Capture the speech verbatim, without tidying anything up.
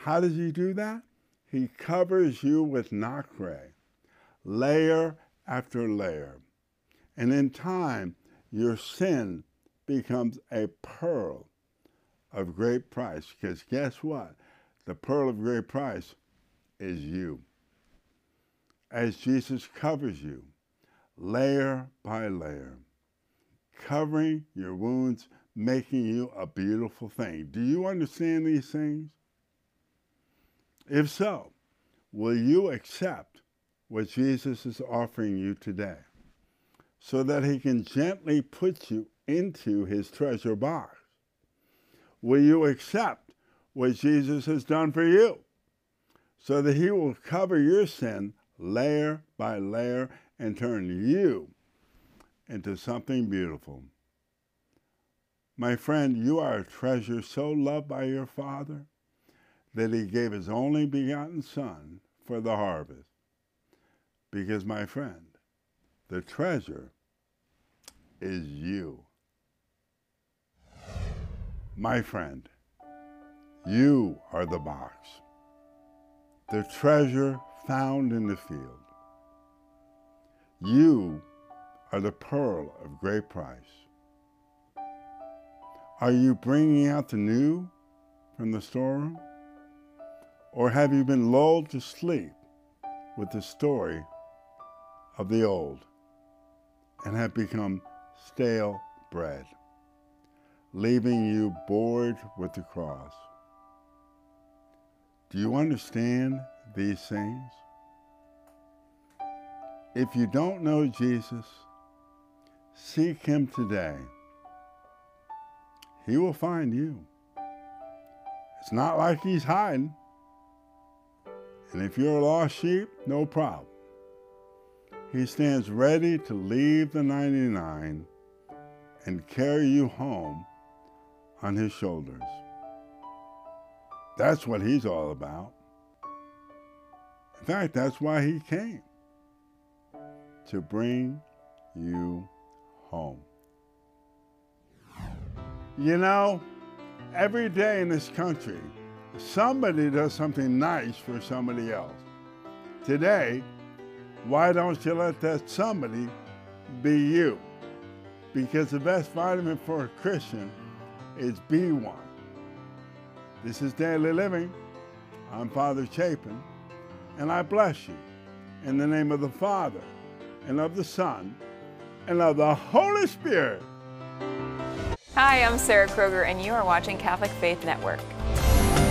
How does he do that? He covers you with nacre, layer after layer. And in time, your sin becomes a pearl of great price. Because guess what? The pearl of great price is you. As Jesus covers you, layer by layer, covering your wounds, making you a beautiful thing. Do you understand these things? If so, will you accept what Jesus is offering you today so that he can gently put you into his treasure box? Will you accept what Jesus has done for you so that he will cover your sin layer by layer and turn you into something beautiful? My friend, you are a treasure so loved by your Father that he gave his only begotten Son for the harvest. Because, my friend, the treasure is you. My friend, you are the box, the treasure found in the field. You are the pearl of great price. Are you bringing out the new from the storeroom? Or have you been lulled to sleep with the story of the old and have become stale bread, leaving you bored with the cross? Do you understand these things? If you don't know Jesus, seek him today. He will find you. It's not like he's hiding. And if you're a lost sheep, no problem. He stands ready to leave the ninety-nine and carry you home on his shoulders. That's what he's all about. In fact, that's why he came, to bring you home. You know, every day in this country, somebody does something nice for somebody else. Today, why don't you let that somebody be you? Because the best vitamin for a Christian is B one. This is Daily Living. I'm Father Chapin, and I bless you in the name of the Father, and of the Son, and of the Holy Spirit. Hi, I'm Sarah Kroger, and you are watching Catholic Faith Network.